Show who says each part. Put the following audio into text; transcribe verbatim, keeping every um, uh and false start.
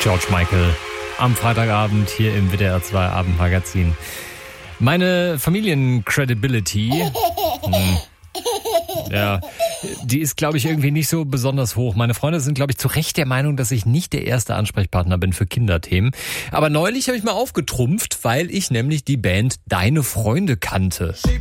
Speaker 1: George Michael am Freitagabend hier im W D R zwei Abendmagazin. Meine Familien-Credibility, hm, ja, die ist, glaube ich, irgendwie nicht so besonders hoch. Meine Freunde sind, glaube ich, zu Recht der Meinung, dass ich nicht der erste Ansprechpartner bin für Kinderthemen. Aber neulich habe ich mal aufgetrumpft, weil ich nämlich die Band Deine Freunde kannte.